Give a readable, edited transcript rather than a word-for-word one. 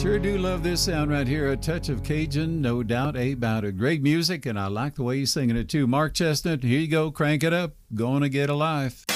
Sure do love this sound right here. A touch of Cajun, no doubt about it. Great music, and I like the way he's singing it too. Mark Chestnut, here you go. Crank it up. Gonna get a life.